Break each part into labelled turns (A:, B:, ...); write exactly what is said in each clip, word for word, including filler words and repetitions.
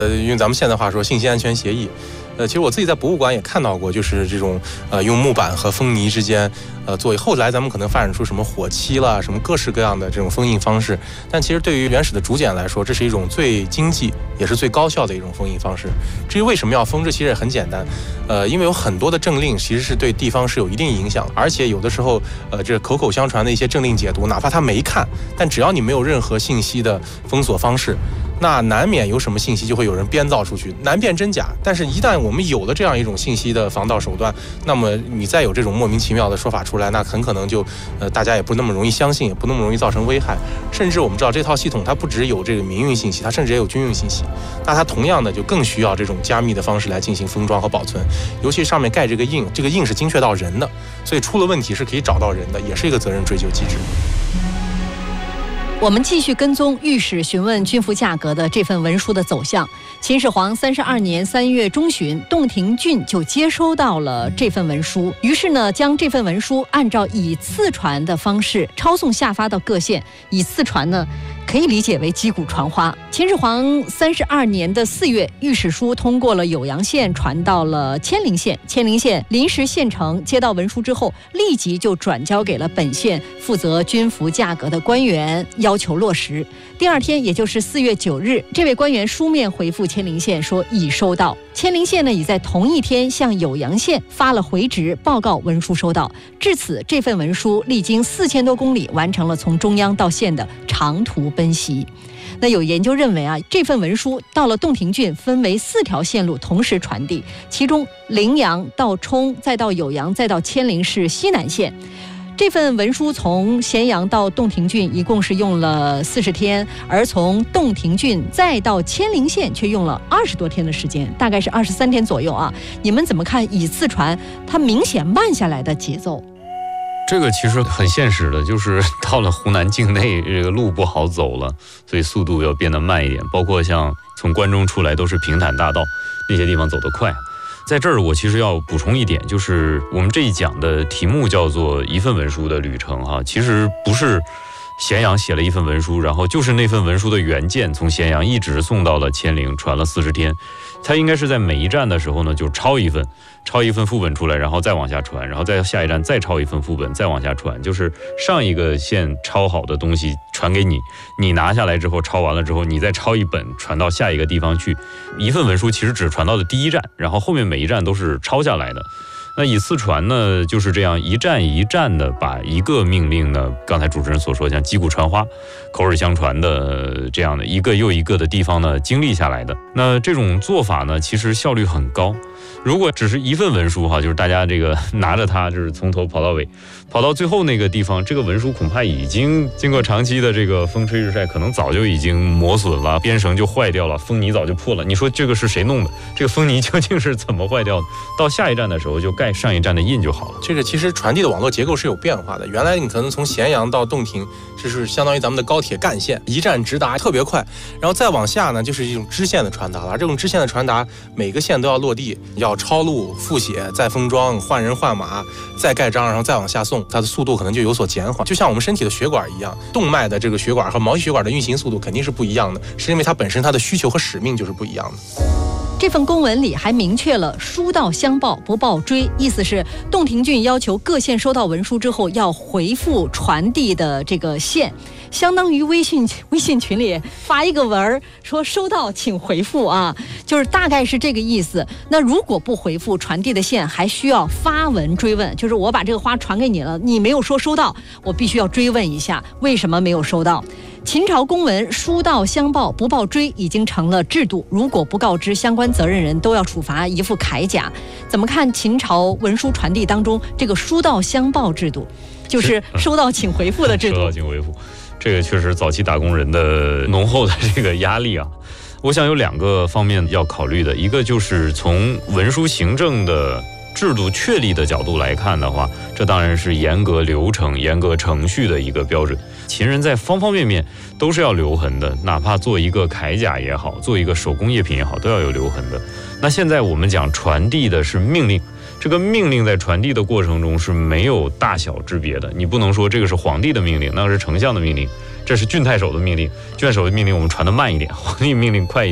A: 呃，用咱们现在话说，信息安全协议。呃，其实我自己在博物馆也看到过，就是这种呃用木板和封泥之间呃做。后来咱们可能发展出什么火漆啦，什么各式各样的这种封印方式。但其实对于原始的竹简来说，这是一种最经济也是最高效的一种封印方式。至于为什么要封，这其实也很简单。呃，因为有很多的政令其实是对地方是有一定影响，而且有的时候呃这口口相传的一些政令解读，哪怕他没看，但只要你没有任何信息的封锁方式，那难免有什么信息就会有人编造出去，难辨真假。但是一旦我们有了这样一种信息的防盗手段，那么你再有这种莫名其妙的说法出来，那很可能就呃大家也不那么容易相信，也不那么容易造成危害。甚至我们知道这套系统它不只有这个民运信息，它甚至也有军用信息，那它同样的就更需要这种加密的方式来进行封装和保存。尤其上面盖这个印，这个印是精确到人的，所以出了问题是可以找到人的，也是一个责任追究机制。
B: 我们继续跟踪御史询问军服价格的这份文书的走向。秦始皇三十二年三月中旬，洞庭郡就接收到了这份文书，于是呢，将这份文书按照以次传的方式抄送下发到各县。以次传呢，可以理解为击鼓传花。秦始皇三十二年的四月，御史书通过了酉阳县，传到了千陵县。千陵县临时县城接到文书之后，立即就转交给了本县负责军服价格的官员，要求落实。第二天，也就是四月九日，这位官员书面回复千陵县说已收到。千陵县呢，已在同一天向酉阳县发了回执，报告文书收到。至此，这份文书历经四千多公里，完成了从中央到县的长途奔袭。那有研究认为啊，这份文书到了洞庭郡，分为四条线路同时传递，其中陵阳到冲，再到酉阳，再到千陵是西南线。这份文书从咸阳到洞庭郡一共是用了四十天，而从洞庭郡再到千陵县却用了二十多天的时间，大概是二十三天左右啊。你们怎么看以次传它明显慢下来的节奏？
C: 这个其实很现实的，就是到了湖南境内，这个路不好走了，所以速度要变得慢一点。包括像从关中出来都是平坦大道，那些地方走得快。在这儿我其实要补充一点，就是我们这一讲的题目叫做一份文书的旅程哈，其实不是咸阳写了一份文书，然后就是那份文书的原件从咸阳一直送到了千陵，传了四十天。它应该是在每一站的时候呢，就抄一份，抄一份副本出来，然后再往下传，然后在下一站再抄一份副本，再往下传，就是上一个县抄好的东西传给你，你拿下来之后抄完了之后，你再抄一本传到下一个地方去。一份文书其实只传到的第一站，然后后面每一站都是抄下来的。那以次传呢，就是这样一站一站的把一个命令呢，刚才主持人所说像击鼓传花、口耳相传的这样的一个又一个的地方呢经历下来的。那这种做法呢，其实效率很高。如果只是一份文书哈，就是大家这个拿着它，就是从头跑到尾，跑到最后那个地方，这个文书恐怕已经经过长期的这个风吹日晒，可能早就已经磨损了，编绳就坏掉了，封泥早就破了。你说这个是谁弄的？这个封泥究竟是怎么坏掉的？到下一站的时候就盖上一站的印就好了。
A: 这个其实传递的网络结构是有变化的。原来你可能从咸阳到洞庭，这是相当于咱们的高铁干线，一站直达，特别快。然后再往下呢，就是一种支线的传达了。这种支线的传达，每个线都要落地，要抄录、复写、再封装、换人换马、再盖章，然后再往下送，它的速度可能就有所减缓。就像我们身体的血管一样，动脉的这个血管和毛细血管的运行速度肯定是不一样的，是因为它本身它的需求和使命就是不一样的。
B: 这份公文里还明确了书到相报，不报追，意思是洞庭郡要求各县收到文书之后要回复传递的这个县，相当于微信微信群里发一个文说收到请回复啊，就是大概是这个意思。那如果不回复，传递的县还需要发文追问，就是我把这个花传给你了，你没有说收到，我必须要追问一下为什么没有收到。秦朝公文书到相报不报追已经成了制度，如果不告知相关责任人都要处罚一副铠甲。怎么看秦朝文书传递当中这个书到相报制度，就是收到请回复的制度？
C: 收到请回复，这个确实早期打工人的浓厚的这个压力啊。我想有两个方面要考虑的，一个就是从文书行政的制度确立的角度来看的话，这当然是严格流程、严格程序的一个标准。秦人在方方面面都是要留痕的，哪怕做一个铠甲也好，做一个手工业品也好，都要有留痕的。那现在我们讲传递的是命令，这个命令在传递的过程中是没有大小之别的，你不能说这个是皇帝的命令，那个是丞相的命令，这是郡太守的命令，郡太守的命令我们传得慢一点，皇帝命令快一点。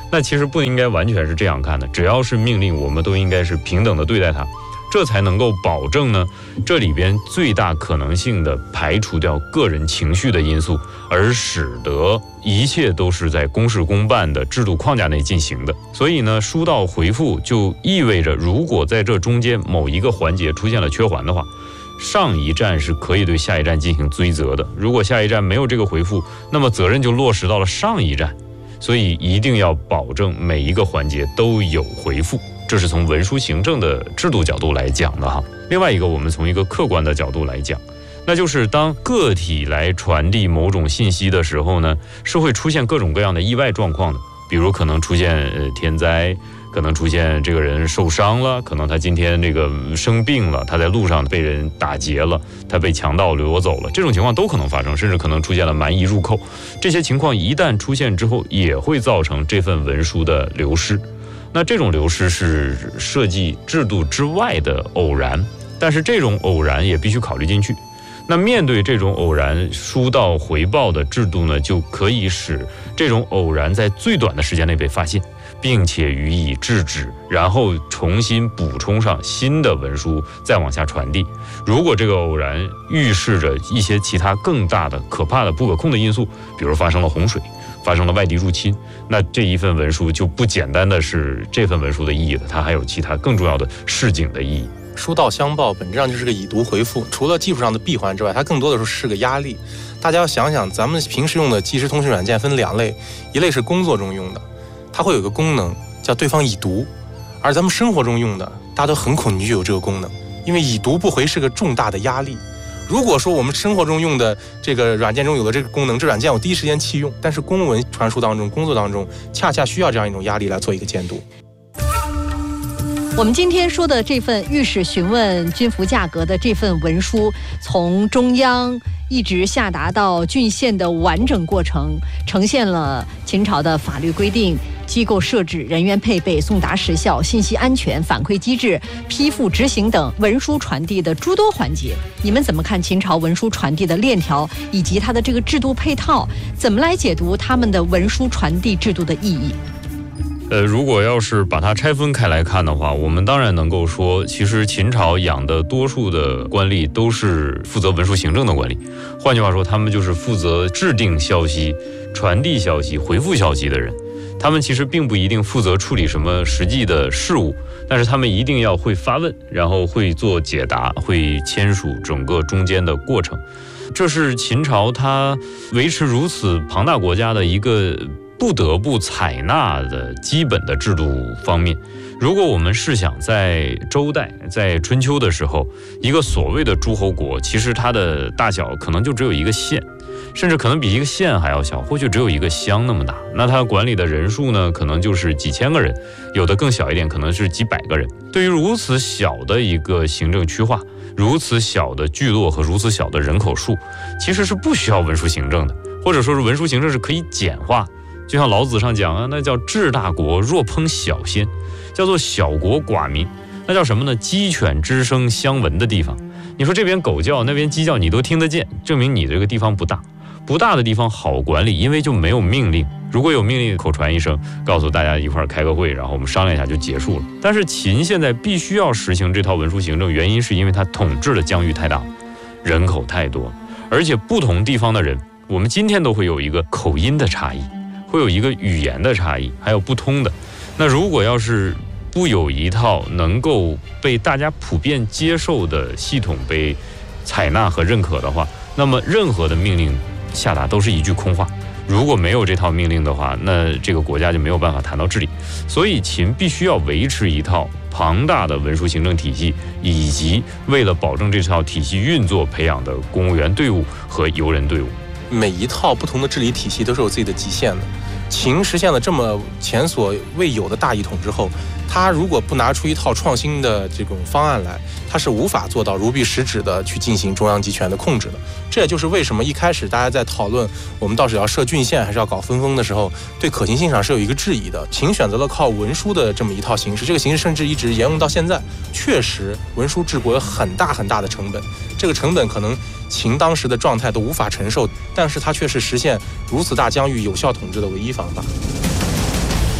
C: 那其实不应该完全是这样看的，只要是命令，我们都应该是平等的对待它，这才能够保证呢这里边最大可能性的排除掉个人情绪的因素，而使得一切都是在公事公办的制度框架内进行的。所以呢，书到回复就意味着，如果在这中间某一个环节出现了缺环的话，上一站是可以对下一站进行追责的。如果下一站没有这个回复，那么责任就落实到了上一站。所以一定要保证每一个环节都有回复，这是从文书行政的制度角度来讲的哈。另外一个，我们从一个客观的角度来讲，那就是当个体来传递某种信息的时候呢，是会出现各种各样的意外状况的，比如可能出现呃天灾，可能出现这个人受伤了，可能他今天这个生病了，他在路上被人打劫了，他被强盗掠走了，这种情况都可能发生，甚至可能出现了蛮夷入寇。这些情况一旦出现之后，也会造成这份文书的流失。那这种流失是设计制度之外的偶然，但是这种偶然也必须考虑进去。那面对这种偶然，书到回报的制度呢，就可以使这种偶然在最短的时间内被发现，并且予以制止，然后重新补充上新的文书，再往下传递。如果这个偶然预示着一些其他更大的可怕的不可控的因素，比如发生了洪水，发生了外敌入侵，那这一份文书就不简单的是这份文书的意义了，它还有其他更重要的示警的意义。
A: 书到相报本质上就是个已读回复，除了技术上的闭环之外，它更多的时候是个压力。大家要想想，咱们平时用的即时通讯软件分两类，一类是工作中用的，它会有个功能叫对方已读，而咱们生活中用的，大家都很恐惧有这个功能，因为已读不回是个重大的压力。如果说我们生活中用的这个软件中有了这个功能，这软件我第一时间弃用，但是公文传输当中、工作当中，恰恰需要这样一种压力来做一个监督。
B: 我们今天说的这份御史询问军服价格的这份文书，从中央一直下达到郡县的完整过程，呈现了秦朝的法律规定、机构设置、人员配备、送达时效、信息安全、反馈机制、批复执行等文书传递的诸多环节。你们怎么看秦朝文书传递的链条以及它的这个制度配套？怎么来解读他们的文书传递制度的意义？
C: 呃，如果要是把它拆分开来看的话，我们当然能够说，其实秦朝养的多数的官吏都是负责文书行政的官吏，换句话说，他们就是负责制定消息、传递消息、回复消息的人。他们其实并不一定负责处理什么实际的事务，但是他们一定要会发问，然后会做解答，会签署整个中间的过程。这是秦朝它维持如此庞大国家的一个不得不采纳的基本的制度方面。如果我们试想在周代，在春秋的时候，一个所谓的诸侯国，其实它的大小可能就只有一个县，甚至可能比一个县还要小，或许只有一个乡那么大。那它管理的人数呢，可能就是几千个人，有的更小一点，可能是几百个人。对于如此小的一个行政区划，如此小的聚落和如此小的人口数，其实是不需要文书行政的，或者说是文书行政是可以简化。就像老子上讲啊，那叫治大国若烹小鲜，叫做小国寡民。那叫什么呢？鸡犬之声相闻的地方。你说这边狗叫，那边鸡叫，你都听得见，证明你这个地方不大。不大的地方好管理，因为就没有命令。如果有命令，口传一声，告诉大家一块儿开个会，然后我们商量一下就结束了。但是秦现在必须要实行这套文书行政，原因是因为它统治的疆域太大，人口太多，而且不同地方的人，我们今天都会有一个口音的差异，会有一个语言的差异，还有不通的。那如果要是不有一套能够被大家普遍接受的系统被采纳和认可的话，那么任何的命令下达都是一句空话。如果没有这套命令的话，那这个国家就没有办法谈到治理。所以秦必须要维持一套庞大的文书行政体系，以及为了保证这套体系运作培养的公务员队伍和游人队伍。
A: 每一套不同的治理体系都是有自己的极限的。秦实现了这么前所未有的大一统之后，他如果不拿出一套创新的这种方案来，他是无法做到如臂使指的去进行中央集权的控制的。这也就是为什么一开始大家在讨论我们到底要设郡县还是要搞分封的时候，对可行性上是有一个质疑的。秦选择了靠文书的这么一套形式，这个形式甚至一直沿用到现在。确实，文书治国有很大很大的成本，这个成本可能秦当时的状态都无法承受，但是它却是实现如此大疆域有效统治的唯一方法。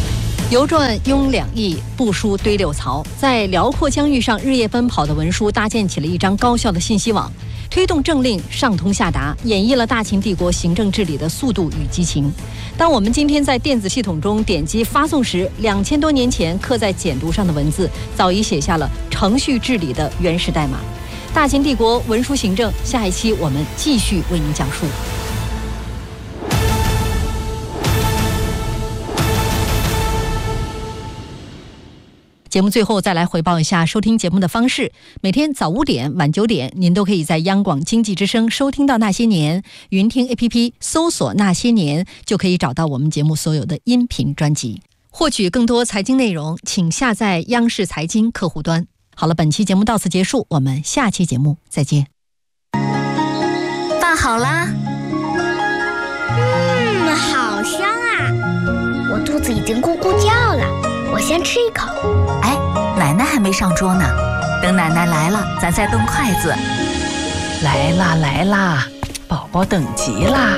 B: 游转拥两翼，步书堆六槽，在辽阔疆域上日夜奔跑的文书搭建起了一张高效的信息网，推动政令上通下达，演绎了大秦帝国行政治理的速度与激情。当我们今天在电子系统中点击发送时，两千多年前刻在简牍上的文字早已写下了程序治理的原始代码。大秦帝国文书行政，下一期我们继续为您讲述。节目最后再来回报一下收听节目的方式，每天早五点晚九点您都可以在央广经济之声收听到那些年，云听 A P P 搜索那些年就可以找到我们节目所有的音频专辑。获取更多财经内容请下载央视财经客户端。好了，本期节目到此结束，我们下期节目再见。
D: 饭好啦。
E: 嗯，好香啊，我肚子已经咕咕叫了，我先吃一口。
D: 哎，奶奶还没上桌呢，等奶奶来了咱再动筷子。
F: 来啦来啦，宝宝等急啦。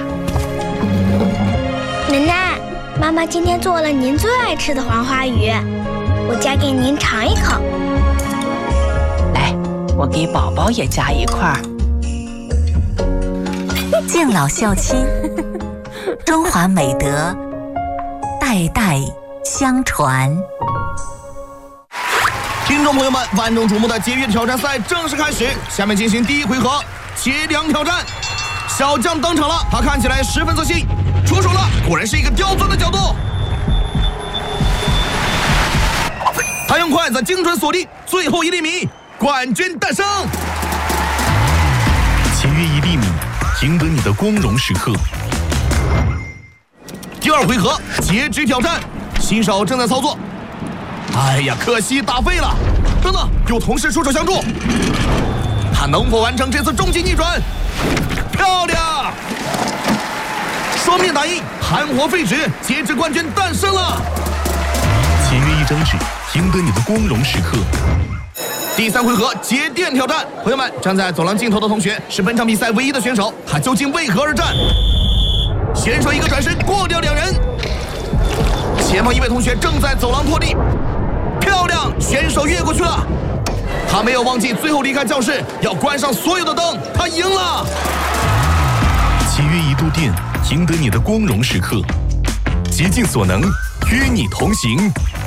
E: 奶奶，妈妈今天做了您最爱吃的黄花鱼，我夹给您尝一口。
F: 来，我给宝宝也夹一块。
D: 敬老孝亲，中华美德代代相传。
G: 听众朋友们，万众瞩目的节约挑战赛正式开始，下面进行第一回合截梁挑战。小将登场了，他看起来十分自信，出手了，果然是一个刁钻的角度。他用筷子精准锁定最后一厘米，冠军诞生。
H: 节约一厘米，赢得你的光荣时刻。
G: 第二回合截肢挑战，新手正在操作。哎呀，可惜打废了。等等，有同事出手相助，他能否完成这次终极逆转？漂亮！双面打印，含活废纸，截肢冠军诞生了。
H: 节约一张纸，赢得你的光荣时刻。
G: 第三回合节电挑战，朋友们，站在走廊尽头的同学是本场比赛唯一的选手，他究竟为何而战？选手一个转身过掉两人，前方一位同学正在走廊拖地，漂亮，选手越过去了。他没有忘记最后离开教室要关上所有的灯，他赢了。
H: 节约一度电，赢得你的光荣时刻。竭尽所能，与你同行。